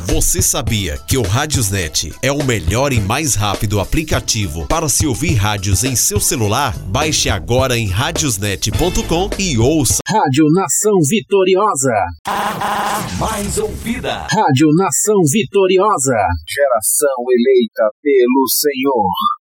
Você sabia que o Radiosnet é o melhor e mais rápido aplicativo para se ouvir rádios em seu celular? Baixe agora em radiosnet.com e ouça. Rádio Nação Vitoriosa. A mais ouvida. Rádio Nação Vitoriosa. Geração eleita pelo Senhor.